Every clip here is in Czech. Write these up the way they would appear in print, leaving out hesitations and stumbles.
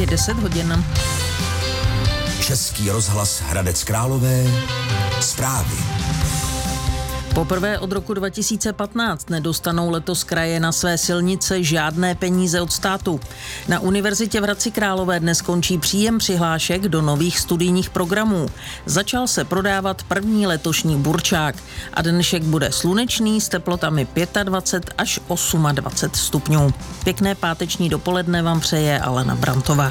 Je 10 hodin. Český rozhlas Hradec Králové. Zprávy. Poprvé od roku 2015 nedostanou letos kraje na své silnice žádné peníze od státu. Na univerzitě v Hradci Králové dnes končí příjem přihlášek do nových studijních programů. Začal se prodávat první letošní burčák a dnešek bude slunečný s teplotami 25 až 28 stupňů. Pěkné páteční dopoledne vám přeje Alena Brantová.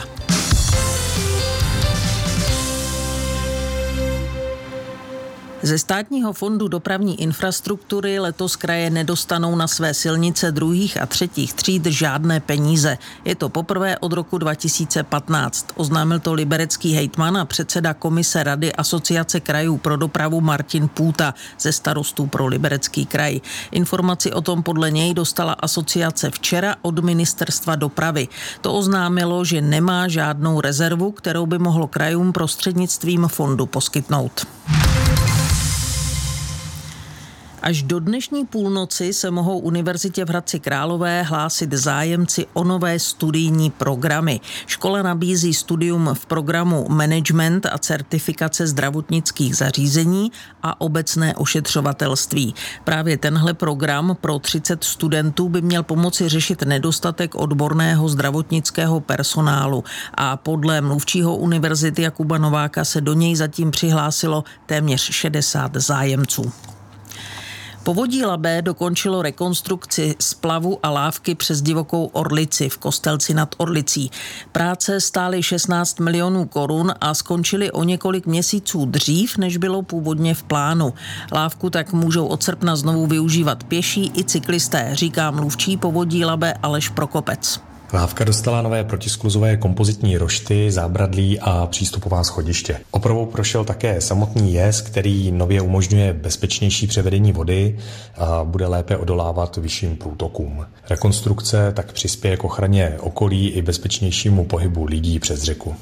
Ze Státního fondu dopravní infrastruktury letos kraje nedostanou na své silnice druhých a třetích tříd žádné peníze. Je to poprvé od roku 2015. Oznámil to liberecký hejtman a předseda komise Rady Asociace krajů pro dopravu Martin Půta ze Starostů pro Liberecký kraj. Informaci o tom podle něj dostala asociace včera od ministerstva dopravy. To oznámilo, že nemá žádnou rezervu, kterou by mohlo krajům prostřednictvím fondu poskytnout. Až do dnešní půlnoci se mohou univerzitě v Hradci Králové hlásit zájemci o nové studijní programy. Škola nabízí studium v programu Management a certifikace zdravotnických zařízení a obecné ošetřovatelství. Právě tenhle program pro 30 studentů by měl pomoci řešit nedostatek odborného zdravotnického personálu a podle mluvčího univerzity Jakuba Nováka se do něj zatím přihlásilo téměř 60 zájemců. Povodí Labe dokončilo rekonstrukci splavu a lávky přes Divokou Orlici v Kostelci nad Orlicí. Práce stály 16 milionů korun a skončily o několik měsíců dřív, než bylo původně v plánu. Lávku tak můžou od srpna znovu využívat pěší i cyklisté, říká mluvčí Povodí Labe Aleš Prokopec. Lávka dostala nové protiskluzové kompozitní rošty, zábradlí a přístupová schodiště. Opravou prošel také samotný jez, který nově umožňuje bezpečnější převedení vody a bude lépe odolávat vyšším průtokům. Rekonstrukce tak přispěje k ochraně okolí i bezpečnějšímu pohybu lidí přes řeku.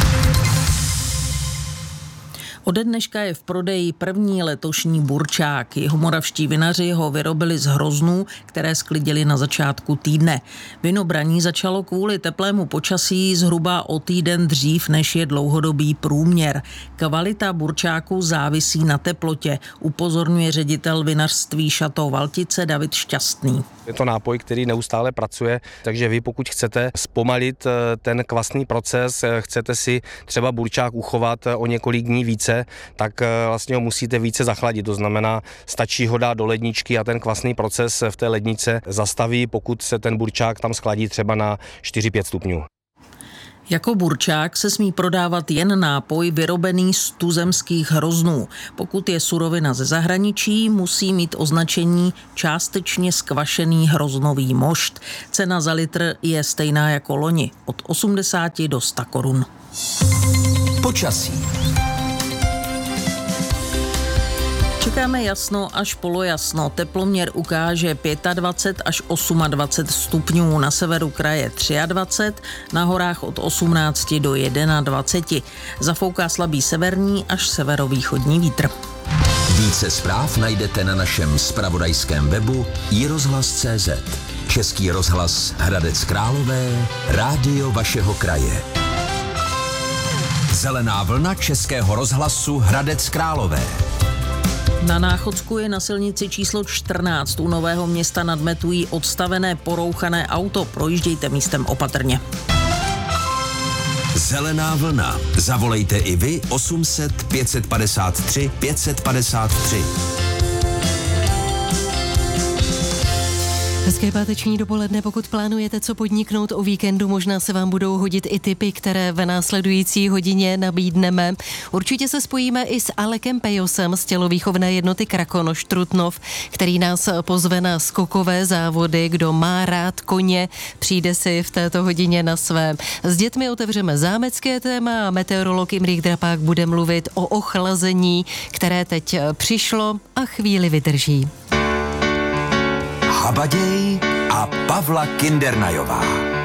Ode dneška je v prodeji první letošní burčák. Jihomoravští vinaři ho vyrobili z hroznů, které sklidili na začátku týdne. Vinobraní začalo kvůli teplému počasí zhruba o týden dřív, než je dlouhodobý průměr. Kvalita burčáku závisí na teplotě, upozorňuje ředitel vinařství Šato Valtice David Šťastný. Je to nápoj, který neustále pracuje, takže vy pokud chcete zpomalit ten kvasný proces, chcete si třeba burčák uchovat o několik dní více, tak vlastně ho musíte více zachladit. To znamená, stačí ho dát do ledničky a ten kvasný proces v té lednice zastaví, pokud se ten burčák tam schladí třeba na 4-5 stupňů. Jako burčák se smí prodávat jen nápoj vyrobený z tuzemských hroznů. Pokud je surovina ze zahraničí, musí mít označení částečně skvašený hroznový mošt. Cena za litr je stejná jako loni, od 80 do 100 korun. Počasí. Čekáme jasno až polojasno. Teploměr ukáže 25 až 28 stupňů. Na severu kraje 23, na horách od 18 do 21. Zafouká slabý severní až severovýchodní vítr. Více zpráv najdete na našem zpravodajském webu iRozhlas.cz. Český rozhlas Hradec Králové, rádio vašeho kraje. Zelená vlna Českého rozhlasu Hradec Králové. Na Náchodsku je na silnici číslo 14 u Nového Města nad Metují odstavené porouchané auto. Projíždějte místem opatrně. Zelená vlna. Zavolejte i vy 800 553 553. Hezké páteční dopoledne, pokud plánujete co podniknout o víkendu, možná se vám budou hodit i tipy, které ve následující hodině nabídneme. Určitě se spojíme i s Alekem Pejosem z tělovýchovné jednoty Krakonoš Trutnov, který nás pozve na skokové závody. Kdo má rád koně, přijde si v této hodině na své. S dětmi otevřeme zámecké téma a meteorolog Imrich Drapák bude mluvit o ochlazení, které teď přišlo a chvíli vydrží. Habaděj a Pavla Kindernajová.